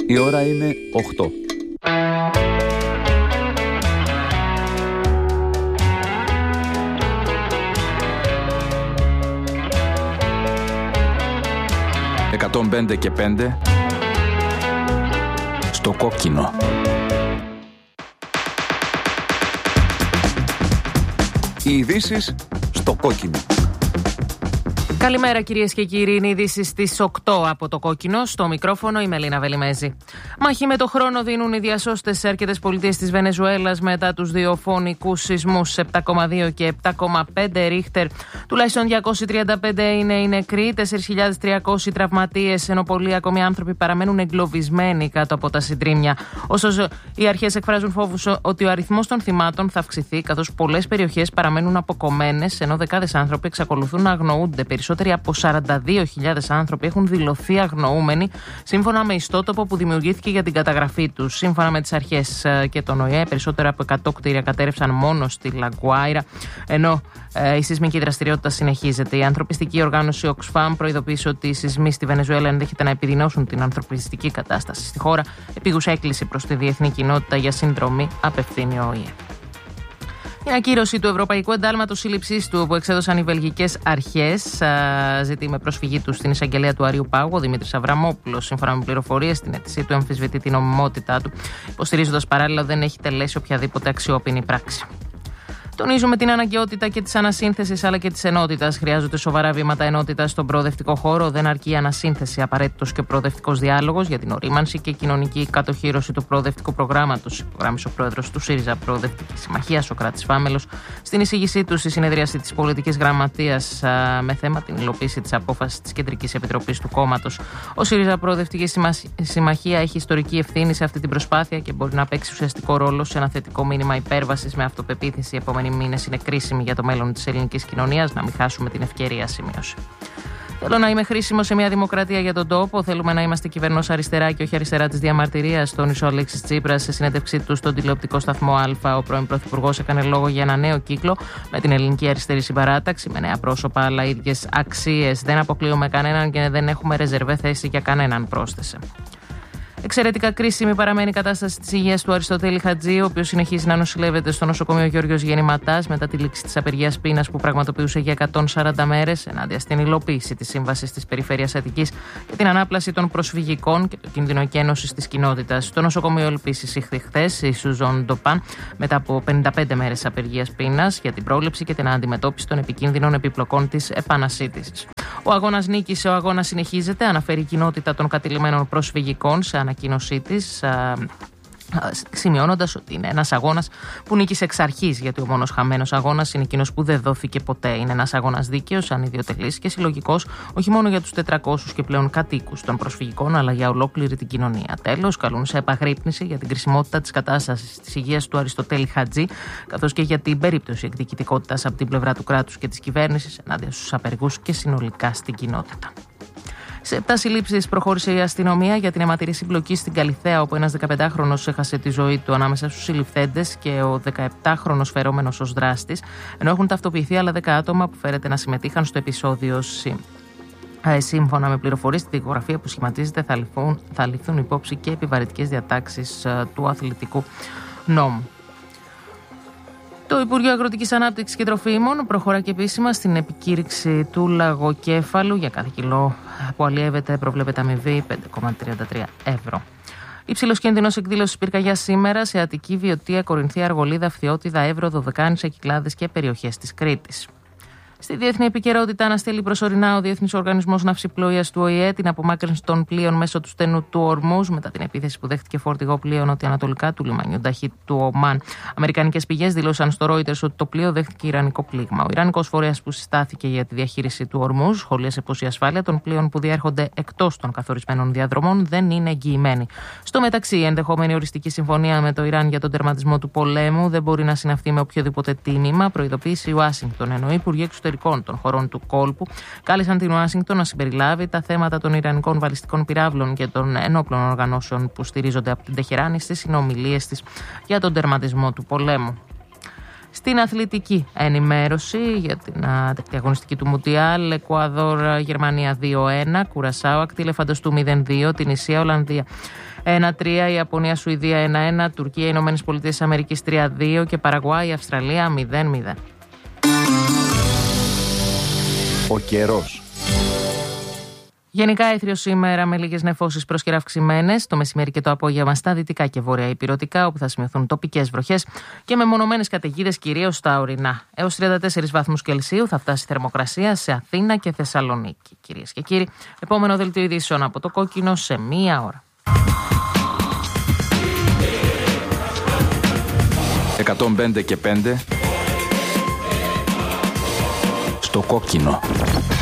Η ώρα είναι 8. «105 και 5» στο κόκκινο. Οι ειδήσεις στο κόκκινο. Καλημέρα κυρίες και κύριοι, είναι ειδήσεις στις 8 από το κόκκινο. Στο μικρόφωνο η Μελίνα Βελιμέζη. Μάχη με το χρόνο δίνουν οι διασώστες στις Αρκετές Πολιτείες της Βενεζουέλας μετά τους δύο φωνικούς σεισμούς 7,2 και 7,5 ρίχτερ. Τουλάχιστον 235 είναι οι νεκροί, 4.300 τραυματίες, ενώ πολλοί ακόμη άνθρωποι παραμένουν εγκλωβισμένοι κάτω από τα συντρίμμια. Ωστόσο, οι αρχές εκφράζουν φόβους ότι ο αριθμός των θυμάτων θα αυξηθεί, καθώς πολλές περιοχές παραμένουν αποκομμένες, ενώ δεκάδες άνθρωποι εξακολουθούν να αγνοούνται. Περισσότεροι από 42.000 άνθρωποι έχουν δηλωθεί αγνοούμενοι, σύμφωνα με ιστότοπο που δημιουργήθηκε για την καταγραφή τους. Σύμφωνα με τις αρχές και τον ΟΗΕ, περισσότερα από 100 κτίρια κατέρευσαν μόνο στη Λαγκουάιρα, ενώ η σεισμική δραστηριότητα συνεχίζεται. Η ανθρωπιστική οργάνωση Oxfam προειδοποίησε ότι οι σεισμοί στη Βενεζουέλα ενδέχεται να επιδεινώσουν την ανθρωπιστική κατάσταση στη χώρα. Επίγουσα έκκληση προς τη διεθνή κοινότητα για συνδρομή απευθύνει ο ΟΗΕ. Η ακύρωση του Ευρωπαϊκού Εντάλματος Σύλληψής του που εξέδωσαν οι βελγικές αρχές ζητεί με προσφυγή του στην εισαγγελέα του Αριού Πάγου ο Δημήτρης Αβραμόπουλος. Σύμφωνα με πληροφορίες, στην αίτησή του αμφισβητεί την νομιμότητά του, υποστηρίζοντας παράλληλα ότι δεν έχει τελέσει οποιαδήποτε αξιόπινη πράξη. Τονίζουμε την αναγκαιότητα και της ανασύνθεσης αλλά και της ενότητας. Χρειάζονται σοβαρά βήματα ενότητας στον προοδευτικό χώρο. Δεν αρκεί η ανασύνθεση. Απαραίτητος και προοδευτικός διάλογος για την ορίμανση και κοινωνική κατοχύρωση του προοδευτικού προγράμματος, υπογράμμισε ο πρόεδρος του ΣΥΡΙΖΑ Προοδευτική Συμμαχία, Σωκράτης Φάμελος, στην εισήγησή του στη συνεδρίαση της Πολιτικής Γραμματείας με θέμα την υλοποίηση της απόφασης της Κεντρικής Επιτροπής του κόμματος. Ο ΣΥΡΙΖΑ Προοδευτική Συμμαχία έχει ιστορική ευθύνη σε αυτή την προσπάθεια και μπορεί να παίξει ουσιαστικό ρόλο σε ένα θετικό μήνυμα υπέρβασης με αυτοπεποίθηση. Οι μήνες είναι κρίσιμοι για το μέλλον της ελληνικής κοινωνίας, να μην χάσουμε την ευκαιρία, σημείωσε. Θέλω να είμαι χρήσιμο σε μια δημοκρατία για τον τόπο. Θέλουμε να είμαστε κυβερνός αριστερά και όχι αριστερά της διαμαρτυρίας, τόνισε ο Αλέξης Τσίπρας σε συνέντευξή του στον τηλεοπτικό σταθμό Α. Ο πρώην Πρωθυπουργός έκανε λόγο για ένα νέο κύκλο με την Ελληνική Αριστερή Συμπαράταξη, με νέα πρόσωπα αλλά ίδιες αξίες. Δεν αποκλείουμε κανέναν και δεν έχουμε ρεζερβέ θέση για κανέναν, πρόσθεσε. Εξαιρετικά κρίσιμη παραμένει η κατάσταση της υγείας του Αριστοτέλη Χατζή, ο οποίος συνεχίζει να νοσηλεύεται στο νοσοκομείο Γιώργος Γεννηματάς μετά τη λήξη της απεργίας πείνας που πραγματοποιούσε για 140 μέρες, ενάντια στην υλοποίηση της Σύμβασης της Περιφέρειας Αττικής και την ανάπλαση των προσφυγικών και το κίνδυνο εκένωσης της κοινότητας. Στο νοσοκομείο επίσης εισήχθη χθες η Σουζόν Ντοπάν μετά από 55 μέρες απεργίας πείνας για την πρόληψη και την αντιμετώπιση των επικίνδυνων επιπλοκών της επανασύτησης. Ο αγώνας νίκησε, ο αγώνας συνεχίζεται, αναφέρει η κοινότητα των κατηλημένων προσφυγικών σε ανακοίνωσή της, σημειώνοντας ότι είναι ένας αγώνας που νίκησε εξ αρχής, γιατί ο μόνος χαμένος αγώνας είναι εκείνος που δεν δόθηκε ποτέ. Είναι ένας αγώνας δίκαιος, ανιδιοτελής και συλλογικός, όχι μόνο για τους 400 και πλέον κατοίκους των προσφυγικών, αλλά για ολόκληρη την κοινωνία. Τέλος, καλούν σε επαγρύπνηση για την κρισιμότητα της κατάστασης της υγείας του Αριστοτέλη Χατζή, καθώς και για την περίπτωση εκδικητικότητας από την πλευρά του κράτους και της κυβέρνησης ενάντια στους απεργούς και συνολικά στην κοινότητα. Σε 7 συλλήψεις προχώρησε η αστυνομία για την αιματηρή συμπλοκή στην Καλιθέα, όπου ένας 15χρονος έχασε τη ζωή του ανάμεσα στους συλληφθέντες και ο 17χρονος φερόμενος ως δράστης, ενώ έχουν ταυτοποιηθεί άλλα 10 άτομα που φέρεται να συμμετείχαν στο επεισόδιο. Σύμφωνα με πληροφορίες, στη δικογραφία που σχηματίζεται θα ληφθούν υπόψη και επιβαρυντικές διατάξεις του αθλητικού νόμου. Το Υπουργείο Αγροτικής Ανάπτυξης και Τροφίμων προχωρά και επίσημα στην επικήρυξη του λαγοκέφαλου. Για κάθε κιλό που αλλιεύεται προβλέπεται αμοιβή 5,33 ευρώ. Υψηλός κίνδυνος εκδήλωσης πυρκαγιάς σήμερα σε Αττική, Βιωτία, Κορινθία, Αργολίδα, Φθιώτιδα, Εύρο, Δωδεκάνησα, Κυκλάδες και περιοχές της Κρήτης. Στη διεθνή επικαιρότητα, αναστέλει προσωρινά ο Διεθνής Οργανισμός Ναυσιπλοείας του ΟΗΕ την απομάκρυνση των πλοίων μέσω του στενού του Ορμούζ μετά την επίθεση που δέχτηκε φορτηγό πλοίο νοτιοανατολικά του λιμανιού Νταχή του Ομάν. Αμερικανικές πηγές δήλωσαν στο Reuters ότι το πλοίο δέχτηκε ιρανικό πλήγμα. Ο Ιρανικός φορέας που συστάθηκε για τη διαχείριση του Ορμούζ σχολίασε πως η ασφάλεια των πλοίων που διέρχονται εκτός των καθορισμένων διαδρομών δεν είναι εγγυημένη. Στο μεταξύ, η ενδεχόμενη οριστική συμφωνία με το Ιράν για τον τερματισμό του πολέμου δεν μπορεί να συναυθεί με οποιοδήποτε τίμημα, προειδοποίησε η Ουάσιγκτον, ενώ οι υπουργοί εξωτερικών των χωρών του κόλπου κάλεσαν την Ουάσιγκτον να συμπεριλάβει τα θέματα των ιρανικών βαλιστικών πυράβλων και των ενόπλων οργανώσεων που στηρίζονται από την Τεχεράνη στις συνομιλίες της για τον τερματισμό του πολέμου. Στην αθλητική ενημέρωση για την αγωνιστική του Μουντιάλ, Εκουαδόρ, Γερμανία 2-1, Κουρασάο, Ακτήλεφαντος του 0-2, την Ισία, Ολλανδία 1-3, Ιαπωνία, Σουηδία 1-1, Τουρκία, Ηνωμένες Πολιτείες Αμερικής 3-2 και Παραγουάη, Αυστραλία 0-0. Ο καιρός. Γενικά έθριο σήμερα με λίγες νεφώσεις πρόσκαιρα αυξημένες. Το μεσημέρι και το απόγευμα στα δυτικά και βόρεια ηπειρωτικά, όπου θα σημειωθούν τοπικές βροχές και μεμονωμένες καταιγίδες κυρίως στα ορεινά. Έως 34 βαθμούς Κελσίου θα φτάσει η θερμοκρασία σε Αθήνα και Θεσσαλονίκη. Κυρίες και κύριοι, επόμενο δελτίο ειδήσεων από το Κόκκινο σε 1 ώρα. 105 και 5 στο Κόκκινο.